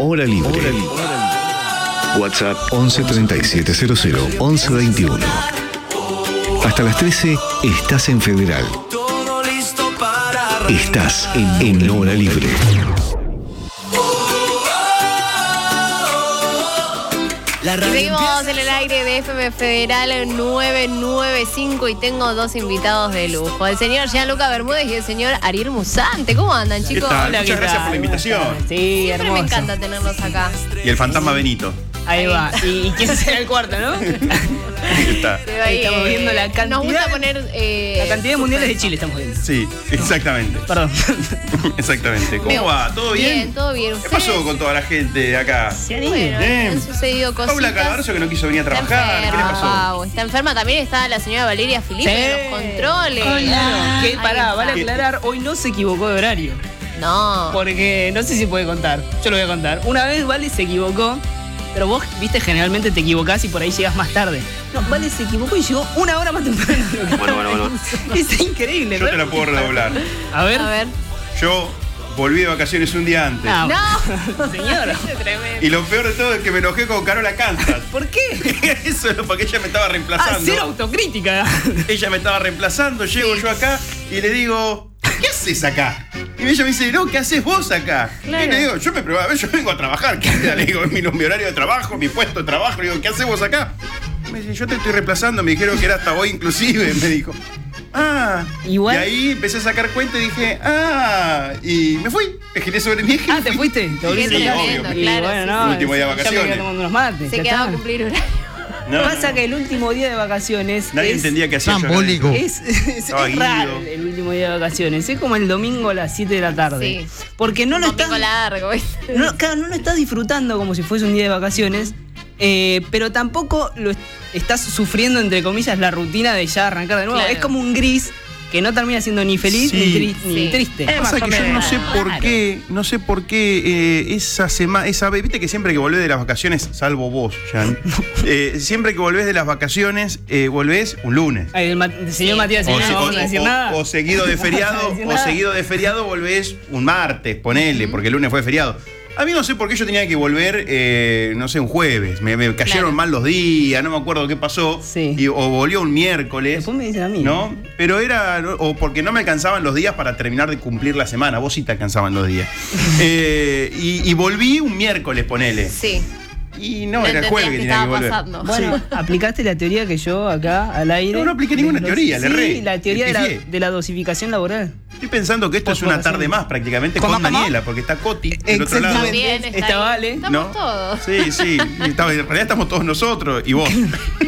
Hora Libre. WhatsApp 11 37 00 11 21. Hasta las 13 estás en Federal. Estás en Hora Libre. Seguimos en el aire de FM Federal 995 y tengo dos invitados de lujo. El señor Gianluca Bermúdez y el señor Ariel Musante. ¿Cómo andan, chicos? ¿Qué tal? Muchas gracias por la invitación. Sí, Siempre hermoso. me encanta tenerlos acá. Y el fantasma Benito. Ahí va. ¿Y quién será el cuarto, no? Ahí está. Estamos viendo la cantidad. Nos gusta poner. La cantidad de mundiales de Chile estamos viendo. Sí, exactamente. Perdón. Exactamente. ¿Cómo va? ¿Todo bien? Bien, todo bien. ¿Qué pasó con toda la gente de acá? Se han ido. Bueno, Bien. han sucedido cositas. Paula Calabaroso que no quiso venir a trabajar. ¿Qué le pasó? Pau, está enferma. También está la señora Valeria Filipe en los controles. Hola. Que Ahí pará, está. vale aclarar, hoy no se equivocó de horario. No. Porque no sé si puede contar. Yo lo voy a contar. Una vez Vale se equivocó, pero vos, viste, generalmente te equivocás y por ahí llegas más tarde. No, Vale se equivocó y llegó una hora más temprano. Bueno. Es increíble, Yo te la puedo redoblar. A ver. A ver. Yo volví de vacaciones un día antes. No. No. Señora. Tremendo. Y lo peor de todo es que me enojé con Carola Kansas. ¿Por qué? Eso es porque ella me estaba reemplazando. Cero autocrítica. Ella me estaba reemplazando, llego yo acá y le digo, ¿qué haces acá? Y ella me dice, no, ¿qué haces vos acá? Claro. Y le digo, yo me probaba, yo vengo a trabajar, querida. Le digo, es mi horario de trabajo, mi puesto de trabajo. Le digo, ¿qué haces vos acá? Me dice, yo te estoy reemplazando, me dijeron que era hasta hoy inclusive, me dijo. Ah, Igual. Y ahí empecé a sacar cuenta y dije, y me fui, me giré sobre mi eje. Ah, ¿te fuiste? ¿Te volviste? Sí, tremendo, obvio. Y claro, bueno, sí, no. sí. Último día de ya me vacaciones. quedé tomando unos mates. Se ya quedaba a está. cumplir horario. No, Pasa no. que el último día de vacaciones Nadie es, entendía qué hacía yo. Simbólico. es Estaba raro Guido. el último día de vacaciones. Es como el domingo a las 7 de la tarde. Sí. Porque no lo Domingo estás, largo, ¿viste? claro, no lo estás disfrutando como si fuese un día de vacaciones, pero tampoco lo estás sufriendo, entre comillas, la rutina de ya arrancar de nuevo. Claro. Es como un gris que no termina siendo ni feliz Sí. ni Sí. triste. Pasa que yo no sé por qué esa semana, viste que siempre que volvés de las vacaciones, salvo vos, Jan, siempre que volvés de las vacaciones, volvés un lunes. Ay, el señor Matías, no vamos a decir nada. O seguido de feriado, No vamos a decir o nada. seguido de feriado volvés un martes, ponele, porque el lunes fue feriado. A mí no sé por qué yo tenía que volver, no sé, un jueves. Me cayeron Claro. mal los días, no me acuerdo qué pasó. Sí. O volvió un miércoles. Después me dicen a mí. ¿No? Pero o porque no me alcanzaban los días para terminar de cumplir la semana. Vos sí te alcanzaban los días. Y volví un miércoles, ponele. Sí. Y no, era el jueves que tenía que estaba volver. pasando. Bueno, aplicaste la teoría que yo acá al aire. No apliqué ninguna teoría, le erré. Sí, la teoría Le de pifié. de la dosificación laboral. Estoy pensando que esto es una tarde más prácticamente con ¿Cómo? Daniela, porque está Coti del otro lado. También Está ahí. Vale. Estamos ¿No? todos. Sí, sí. En realidad estamos todos nosotros y vos. Me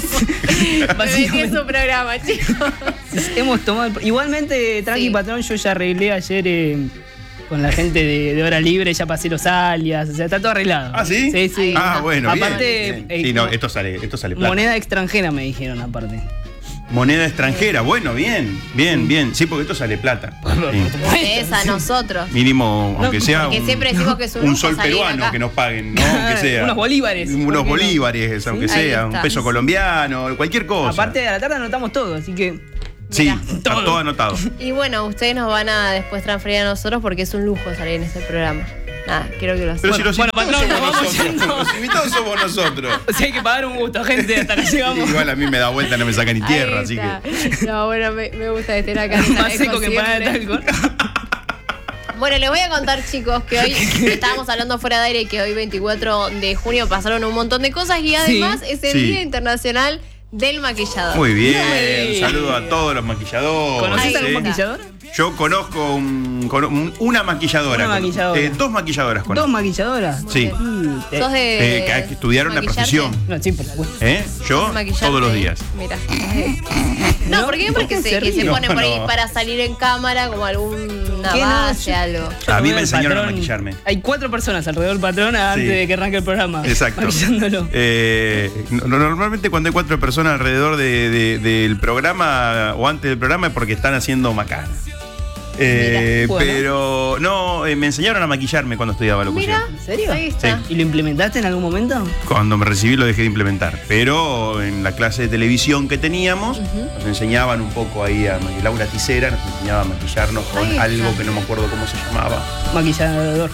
metí en su programa, chicos. Hemos tomado. Igualmente, tranqui Sí. patrón, yo ya arreglé ayer con la gente de Hora Libre, ya pasé los alias, o sea, está todo arreglado. ¿Ah, sí? Sí, sí. Ahí Ah, está. bueno, Aparte, bien. Sí, no, esto sale plata. moneda extranjera me dijeron aparte. Moneda extranjera, bueno, bien. Sí, porque esto sale plata. Sí. Es a nosotros. Mínimo, aunque sea Porque siempre decimos que es un lujo sol salir peruano acá. que nos paguen, ¿no? Aunque sea. Unos bolívares. ¿por Unos qué no? bolívares, aunque Ahí sea. Un está. peso colombiano, cualquier cosa. Aparte de la tarde anotamos todo, así que. sí, Mirá. está todo anotado. Y bueno, ustedes nos van a después transferir a nosotros porque es un lujo salir en este programa. Nada, quiero que lo Pero sepan. si los Bueno, invitados patrón, somos vamos nosotros. yendo. Los invitados somos nosotros. O sea, hay que pagar un gusto, gente, hasta que llegamos. Igual a mí me da vuelta, no me saca ni tierra, Ahí así está. que. No, bueno, me gusta estar acá. en Más Taneco seco que para de siempre. talco. Bueno, les voy a contar, chicos, que hoy estábamos hablando fuera de aire y que hoy 24 de junio pasaron un montón de cosas y además es el Sí. Día Internacional del Maquillador. Muy bien, No me un digas. saludo a todos los maquilladores. ¿Conoces Ahí algún está. maquillador? Yo conozco una maquilladora. Una maquilladora. Dos maquilladoras ¿Dos conozco. maquilladoras? Sí. ¿Sos de Que estudiaron la maquillarte? profesión. No, sí, por supuesto. Yo Maquillarte. todos los días. Mira. No, porque siempre que se ríe. pone por ahí No. para salir en cámara como alguna ¿Qué no? base, algo. A mí Yo me enseñaron a patrón, maquillarme. Hay 4 personas alrededor del patrón antes Sí. de que arranque el programa. Exacto. Maquillándolo. Normalmente cuando hay 4 personas alrededor del programa o antes del programa es porque están haciendo macana. Mira, bueno. Pero no, me enseñaron a maquillarme cuando estudiaba locución. Mira, ¿En serio? ahí está. Sí. ¿Y lo implementaste en algún momento? Cuando me recibí lo dejé de implementar. Pero en la clase de televisión que teníamos, nos enseñaban un poco ahí a Laura Ticera, nos enseñaba a maquillarnos con Ahí está. algo que no me acuerdo cómo se llamaba. Maquillador.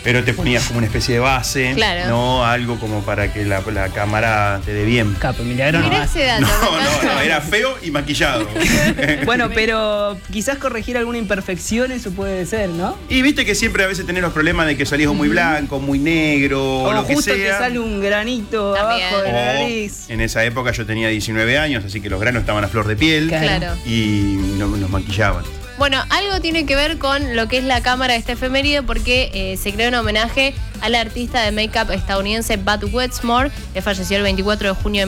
Pero te ponías como una especie de base, Claro. ¿no? Algo como para que la cámara te dé bien. Capo, milagro no. Mirá ese dato. No, era feo y maquillado. Bueno, pero quizás corregir alguna imperfección, eso puede ser, ¿no? Y viste que siempre a veces tenés los problemas de que salís o muy blanco, muy negro, o lo que justo sea. te sale un granito También. abajo de la O, nariz. en esa época yo tenía 19 años, así que los granos estaban a flor de piel. Claro. Y nos maquillaban. Bueno, algo tiene que ver con lo que es la cámara de esta efeméride porque se creó un homenaje a la artista de make-up estadounidense Beth Westmore, que falleció el 24 de junio de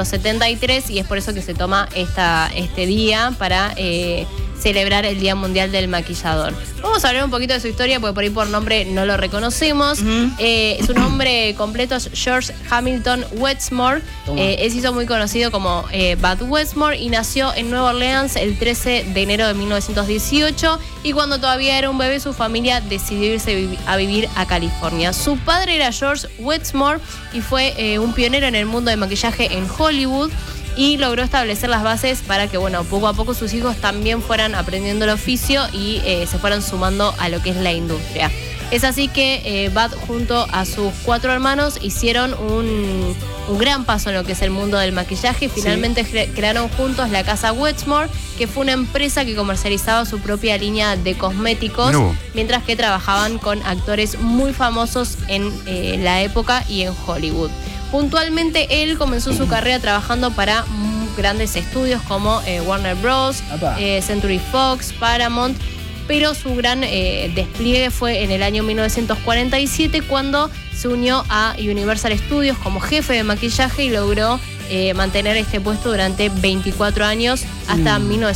1973 y es por eso que se toma este día para celebrar el Día Mundial del Maquillador. Vamos a hablar un poquito de su historia porque por ahí por nombre no lo reconocemos. Su nombre completo es George Hamilton Westmore. Se hizo muy conocido como Beth Westmore y nació en Nueva Orleans el 13 de enero de 1918 y cuando todavía era un bebé su familia decidió irse a vivir a California. Su padre era George Westmore y fue un pionero en el mundo del maquillaje en Hollywood y logró establecer las bases para que, bueno, poco a poco sus hijos también fueran aprendiendo el oficio y se fueran sumando a lo que es la industria. Es así que Beth junto a sus 4 hermanos hicieron un gran paso en lo que es el mundo del maquillaje y finalmente crearon juntos la casa Westmore, que fue una empresa que comercializaba su propia línea de cosméticos, mientras que trabajaban con actores muy famosos en la época y en Hollywood. Puntualmente él comenzó su carrera trabajando para grandes estudios como Warner Bros., Century Fox, Paramount, pero su gran despliegue fue en el año 1947 cuando se unió a Universal Studios como jefe de maquillaje y logró mantener este puesto durante 24 años hasta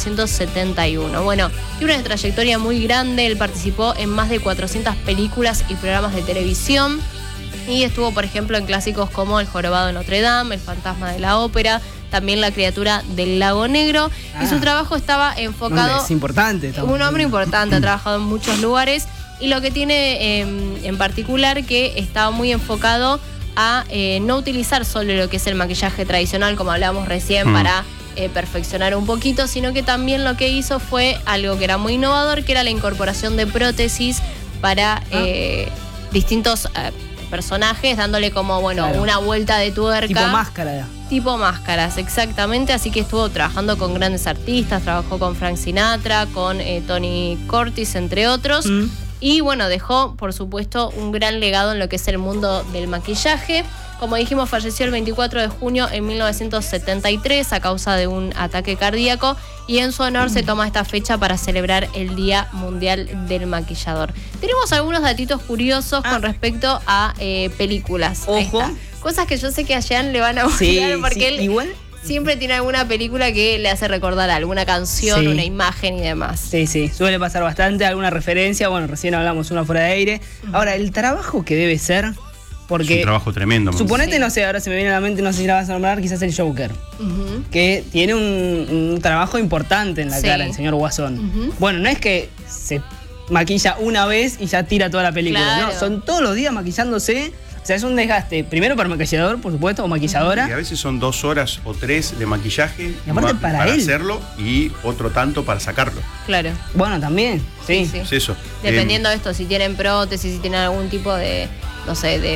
1971. Bueno, tiene una trayectoria muy grande, él participó en más de 400 películas y programas de televisión. Y estuvo, por ejemplo, en clásicos como El Jorobado de Notre Dame, El Fantasma de la Ópera, también La Criatura del Lago Negro. Y su trabajo estaba enfocado... Es importante. Un hombre importante, ha trabajado en muchos lugares. Y lo que tiene en particular que estaba muy enfocado a no utilizar solo lo que es el maquillaje tradicional, como hablábamos recién, para perfeccionar un poquito, sino que también lo que hizo fue algo que era muy innovador, que era la incorporación de prótesis para distintos... personajes, dándole como, bueno, una vuelta de tuerca. Tipo máscara. Tipo máscaras, exactamente. Así que estuvo trabajando con grandes artistas, trabajó con Frank Sinatra, con Tony Curtis, entre otros. Y bueno, dejó, por supuesto, un gran legado en lo que es el mundo del maquillaje. Como dijimos, falleció el 24 de junio en 1973 a causa de un ataque cardíaco y en su honor se toma esta fecha para celebrar el Día Mundial del Maquillador. Tenemos algunos datitos curiosos con respecto a películas. Ojo. Cosas que yo sé que a Jean le van a gustar porque él igual siempre tiene alguna película que le hace recordar alguna canción, una imagen y demás. Sí, suele pasar bastante, alguna referencia. Bueno, recién hablamos una fuera de aire. Ahora, el trabajo que debe ser... Porque es un trabajo tremendo. Suponete, no sé, ahora se me viene a la mente, no sé si la vas a nombrar, quizás el Joker. Que tiene un trabajo importante en la cara, el señor Guasón. Bueno, no es que se maquilla una vez y ya tira toda la película, claro. No, son todos los días maquillándose. O sea, es un desgaste, primero para el maquillador, por supuesto, o maquilladora. Y a veces son 2 horas o 3 de maquillaje y aparte para él. Hacerlo y otro tanto para sacarlo. Claro. Bueno, también, sí. Es eso. Dependiendo de esto, si tienen prótesis, si tienen algún tipo de, no sé, de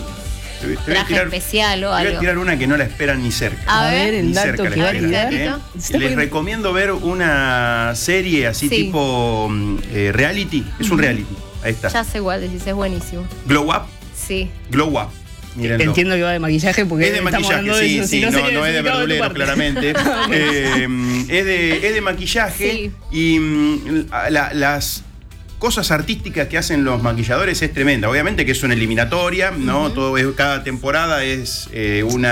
traje especial o algo. Voy a tirar una que no la esperan ni cerca. A ver, el dato que va a tirar. Les recomiendo ver una serie así tipo reality. Es un reality. Ahí está. Ya sé igual, decís, es buenísimo. Glow Up. Sí. Glow Up. Mírenlo. Entiendo que va de maquillaje porque es de maquillaje, sí, no es de verdulero, claramente. Es de maquillaje y las cosas artísticas que hacen los maquilladores es tremenda. Obviamente que es una eliminatoria, ¿no? Todo cada temporada es un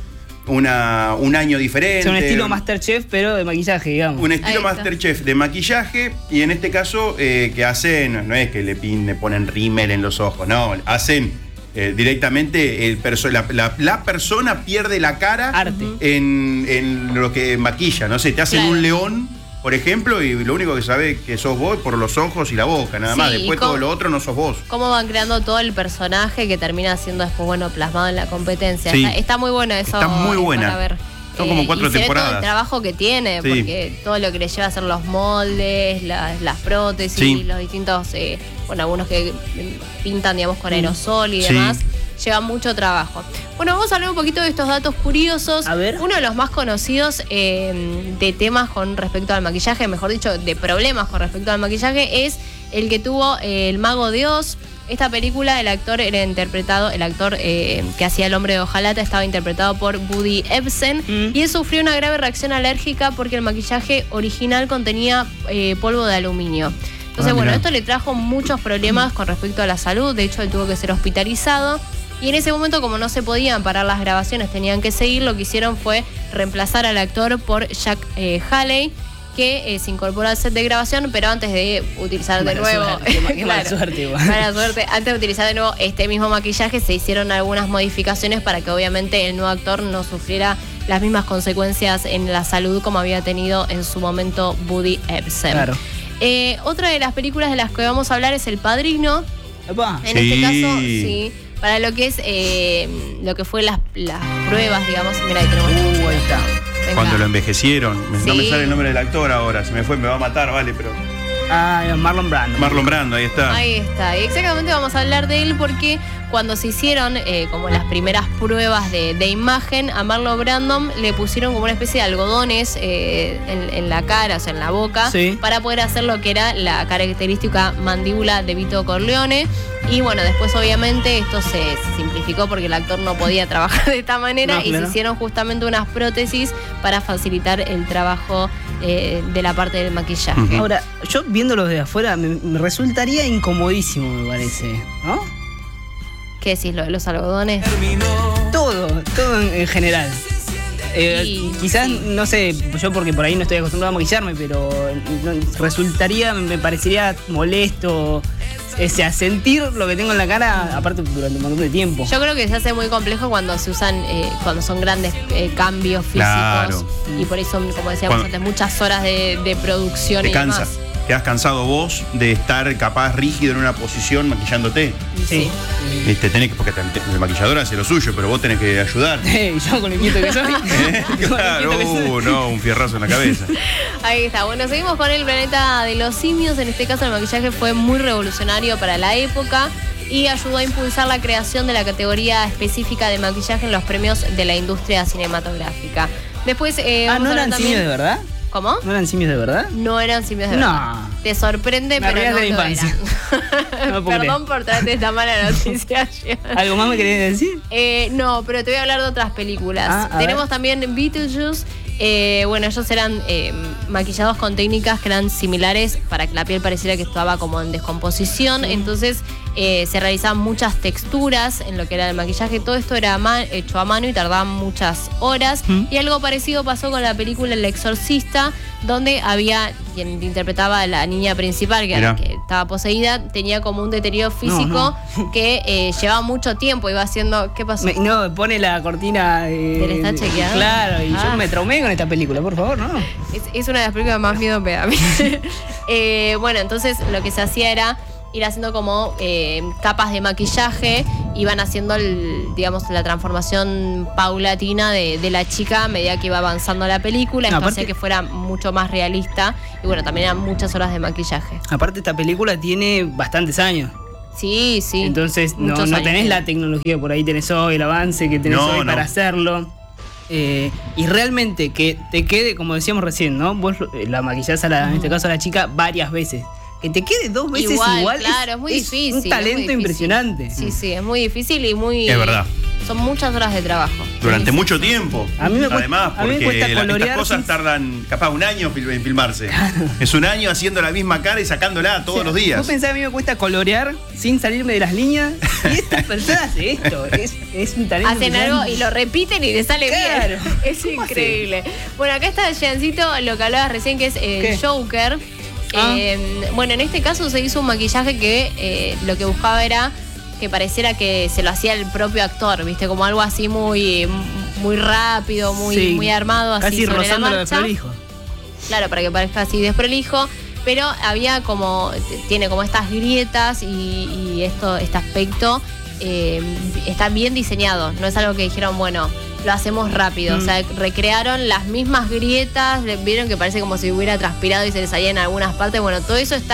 año diferente. Es un estilo Masterchef, pero de maquillaje, digamos. Un estilo Masterchef de maquillaje y en este caso que hacen, no es que le ponen rímel en los ojos, no, hacen directamente la persona pierde la cara en lo que maquilla, no sé, te hacen un león, por ejemplo, y lo único que sabe que sos vos por los ojos y la boca, nada más. Después todo lo otro no sos vos. Cómo van creando todo el personaje que termina siendo después, bueno, plasmado en la competencia. Sí. Está muy bueno eso. Está muy buena. Para ver. Son como 4 temporadas. Todo el trabajo que tiene, porque todo lo que le lleva a hacer los moldes, las prótesis, los distintos bueno, algunos que pintan, digamos, con aerosol y demás. Lleva mucho trabajo. Bueno, vamos a hablar un poquito de estos datos curiosos. A ver. Uno de los más conocidos de temas con respecto al maquillaje, mejor dicho, de problemas con respecto al maquillaje, es el que tuvo El Mago de Oz. Esta película, el actor que hacía el hombre de hojalata estaba interpretado por Woody Ebsen y él sufrió una grave reacción alérgica porque el maquillaje original contenía polvo de aluminio. Entonces, bueno, esto le trajo muchos problemas con respecto a la salud. De hecho, él tuvo que ser hospitalizado. Y en ese momento, como no se podían parar las grabaciones, tenían que seguir, lo que hicieron fue reemplazar al actor por Jack Haley, que se incorporó al set de grabación, pero antes de utilizar de nuevo... Qué mala suerte, igual. Mala suerte. Antes de utilizar de nuevo este mismo maquillaje, se hicieron algunas modificaciones para que obviamente el nuevo actor no sufriera las mismas consecuencias en la salud como había tenido en su momento Woody Ebsen. Claro. Otra de las películas de las que vamos a hablar es El Padrino. Epa. En este caso, sí, para lo que es lo que fue las pruebas, digamos. Mira, ahí tenemos. Ahí está. Venga. Cuando lo envejecieron. Sí. No me sale el nombre del actor ahora. Se me fue, me va a matar, vale, pero... Marlon Brando. Marlon Brando, ahí está. Ahí está. Y exactamente vamos a hablar de él porque cuando se hicieron como las primeras pruebas de imagen, a Marlon Brando le pusieron como una especie de algodones en la cara, o sea, en la boca, para poder hacer lo que era la característica mandíbula de Vito Corleone. Y bueno, después obviamente esto se simplificó porque el actor no podía trabajar de esta manera y se hicieron justamente unas prótesis para facilitar el trabajo de la parte del maquillaje. Ahora, yo viéndolos de afuera me resultaría incomodísimo, me parece, ¿no? ¿Qué decís, lo de los algodones? Todo en general. Quizás, no sé, yo porque por ahí no estoy acostumbrado a maquillarme, pero me parecería molesto. A sentir lo que tengo en la cara, aparte durante un montón de tiempo. Yo creo que se hace muy complejo cuando se usan, cuando son grandes cambios físicos. Claro. Y por eso, como decíamos antes, muchas horas de producción te y cansa. demás. Quedas cansado vos de estar capaz rígido en una posición maquillándote. Sí. Tenés que, porque el maquillador hace lo suyo, pero vos tenés que ayudar. Y yo con el quieto que soy. Claro, no, un fierrazo en la cabeza. Ahí está. Bueno, seguimos con El Planeta de los Simios. En este caso, el maquillaje fue muy revolucionario para la época y ayudó a impulsar la creación de la categoría específica de maquillaje en los premios de la industria cinematográfica. Después, ¿no eran simios de verdad? ¿Cómo? ¿No eran simios de verdad? No eran simios de verdad. No. Te sorprende, pero no de la lo infancia. eran. No puedo Perdón por traerte esta mala noticia. ¿Algo más me querés decir? No, pero te voy a hablar de otras películas. Tenemos también Beetlejuice. Bueno, ellos eran maquillados con técnicas que eran similares para que la piel pareciera que estaba como en descomposición. Entonces se realizaban muchas texturas en lo que era el maquillaje. Todo esto era hecho a mano y tardaban muchas horas. Y algo parecido pasó con la película El Exorcista, donde había quien interpretaba a la niña principal, que estaba poseída, tenía como un deterioro físico que llevaba mucho tiempo, iba haciendo... ¿Qué pasó? No, pone la cortina... ¿Te la está chequeando? Claro, y yo me traumé con esta película, por favor, ¿no? Es una de las películas que más miedo me da a mí. Bueno, entonces lo que se hacía era ir haciendo como capas de maquillaje, iban haciendo digamos la transformación paulatina de la chica a medida que iba avanzando la película. Esto hacía que fuera mucho más realista y bueno, también eran muchas horas de maquillaje. Aparte esta película tiene bastantes años. Sí. Entonces no tenés la tecnología que por ahí tenés hoy, el avance que tenés hoy para hacerlo. Y realmente que te quede, como decíamos recién, ¿no? Vos la maquillás en este caso a la chica varias veces. Que te quede 2 veces igual claro, es muy difícil. Un talento impresionante. Sí, es muy difícil y muy... Es verdad. Son muchas horas de trabajo. Durante mucho tiempo. A mí me Además, porque estas cosas tardan capaz un año en filmarse. Es un año haciendo la misma cara y sacándola todos los días. Vos pensás que a mí me cuesta colorear sin salirme de las líneas. Y esta persona hace esto. Es un talento. Hacen algo y lo repiten y le sale bien. Es increíble. Hace? Bueno, acá está Jeancito, lo que hablabas recién, que es el Joker. Bueno, en este caso se hizo un maquillaje que lo que buscaba era que pareciera que se lo hacía el propio actor, ¿viste? Como algo así muy rápido, muy armado, así casi sobre rozando la lo marcha. desprolijo. Claro, para que parezca así desprolijo, pero había tiene como estas grietas y este aspecto está bien diseñado, no es algo que dijeron, bueno, lo hacemos rápido. O sea, recrearon las mismas grietas, vieron que parece como si hubiera transpirado y se les salía en algunas partes. Bueno, todo eso está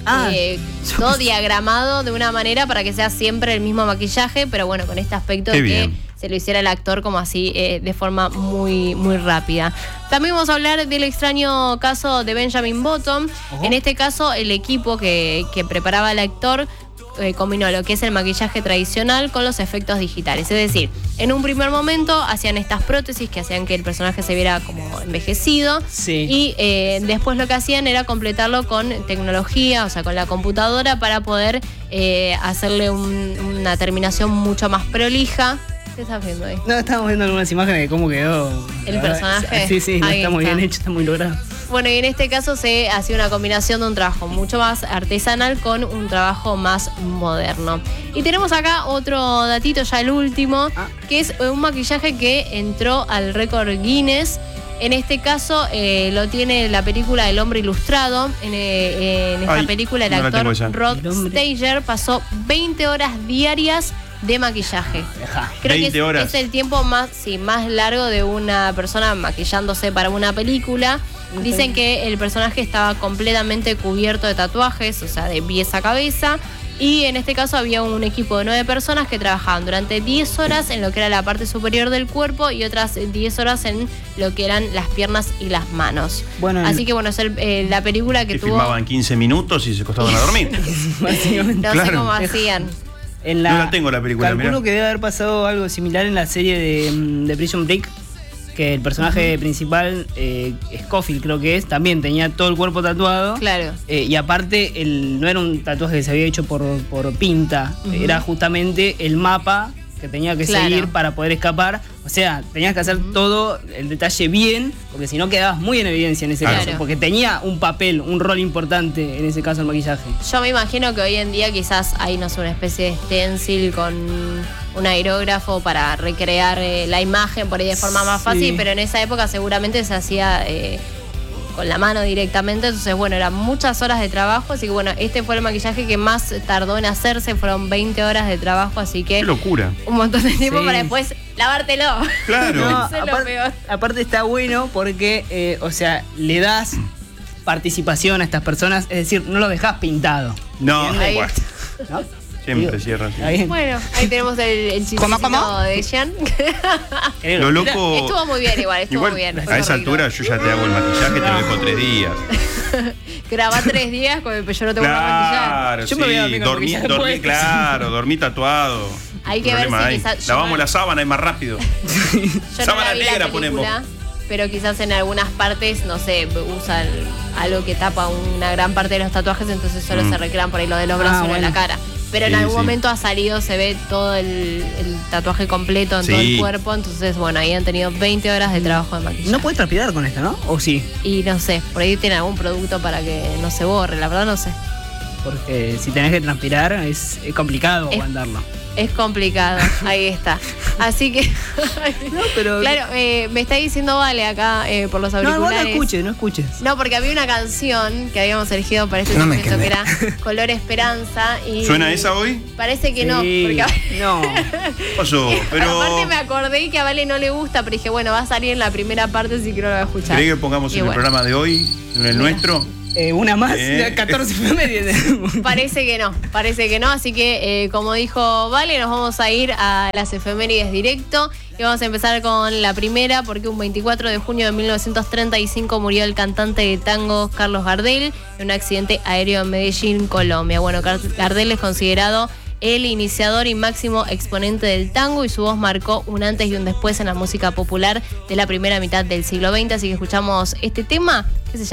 todo diagramado de una manera para que sea siempre el mismo maquillaje, pero bueno, con este aspecto Qué de que bien. se lo hiciera el actor como así de forma muy, muy rápida. También vamos a hablar del extraño caso de Benjamin Button. En este caso, el equipo que preparaba al actor combinó lo que es el maquillaje tradicional con los efectos digitales. Es decir, en un primer momento hacían estas prótesis que hacían que el personaje se viera como envejecido. Sí. Y después lo que hacían era completarlo con tecnología, o sea, con la computadora para poder hacerle una terminación mucho más prolija. ¿Qué estás viendo ahí? No, estamos viendo algunas imágenes de cómo quedó ¿El personaje? Sí, no, Ahí está muy está. bien hecho, está muy logrado. Bueno, y en este caso se hacía una combinación de un trabajo mucho más artesanal con un trabajo más moderno. Y tenemos acá otro datito, ya el último, que es un maquillaje que entró al récord Guinness. En este caso lo tiene la película El Hombre Ilustrado. En esta película el no la tengo esa. actor Rod El hombre. Steiger pasó 20 horas diarias de maquillaje. Deja. Creo 20 que horas. es el tiempo más largo de una persona maquillándose para una película. Dicen que el personaje estaba completamente cubierto de tatuajes, o sea, de pies a cabeza. Y en este caso había un equipo de 9 personas que trabajaban durante 10 horas en lo que era la parte superior del cuerpo y otras 10 horas en lo que eran las piernas y las manos. Bueno, así que bueno, es la película que Que tuvo... filmaban 15 minutos y se acostaban a dormir. básicamente. No sé Claro. cómo hacían. En No la tengo la película, Calculo mirá. que debe haber pasado algo similar en la serie de Prison Break, que el personaje principal, Scofield creo que es, también tenía todo el cuerpo tatuado. Claro. Y aparte, no era un tatuaje que se había hecho por pinta, era justamente el mapa que tenía que Claro. seguir para poder escapar. O sea, tenías que hacer todo el detalle bien, porque si no quedabas muy en evidencia en ese Claro. caso, porque tenía un papel, un rol importante en ese caso el maquillaje. Yo me imagino que hoy en día quizás hay, no sé, una especie de stencil con un aerógrafo para recrear la imagen por ahí de forma más Sí. fácil, pero en esa época seguramente se hacía con la mano directamente, entonces bueno, eran muchas horas de trabajo, así que bueno, este fue el maquillaje que más tardó en hacerse, fueron 20 horas de trabajo, así que Qué locura. un montón de tiempo Sí. para después lavártelo. Claro. No, Eso es lo peor. aparte está bueno porque, o sea, le das participación a estas personas, es decir, no lo dejas pintado. No, Ahí. bueno, ¿No? siempre Digo, cierra así. está bien. Bueno, ahí tenemos el chistecito ¿Cómo? de Jean. Lo loco. Estuvo muy bien igual, estuvo Igual, muy bien. a fue esa correcto. altura yo ya te hago el maquillaje, te lo dejo 3 días. Grabá 3 días con el yo no te voy a maquillar. Claro, Yo me voy a dormir sí. con Dormí, maquillaje puesto. claro, dormí tatuado. Hay que ver Problema si ahí. quizás- Lavamos yo- la sábana, es más rápido. Yo no Sábana la vi la negra película, ponemos. pero quizás en algunas partes, no sé, usan algo que tapa una gran parte de los tatuajes, entonces solo se recrean por ahí lo de los brazos y lo de la bueno. cara. Pero en Sí, algún sí. momento ha salido, se ve todo el tatuaje completo en todo el Sí. cuerpo, entonces bueno, ahí han tenido 20 horas de trabajo de maquillaje. No puedes transpirar con esto, ¿no? ¿O sí? Y no sé, por ahí tiene algún producto para que no se borre, la verdad no sé. Porque si tenés que transpirar es complicado Es- aguantarlo. Es complicado, ahí está. Así que, No, pero... claro, me está diciendo Vale acá por los No, auriculares. vos no escuches. No, porque había una canción que habíamos elegido para este No me segmento que quemé. era Color Esperanza. Y ¿Suena esa hoy? Parece que no, Sí, porque no. ¿Qué pasó? Pero. aparte me acordé que a Vale no le gusta, pero dije, bueno, va a salir en la primera parte, así que no lo voy a escuchar. ¿Querés que pongamos Y en el bueno, programa de hoy, en el nuestro? Una más, 14 efemérides. Parece que no, así que como dijo Vale, nos vamos a ir a las efemérides directo y vamos a empezar con la primera porque un 24 de junio de 1935 murió el cantante de tango Carlos Gardel en un accidente aéreo en Medellín, Colombia. Bueno, Gardel es considerado el iniciador y máximo exponente del tango y su voz marcó un antes y un después en la música popular de la primera mitad del siglo XX, así que escuchamos este tema que se llama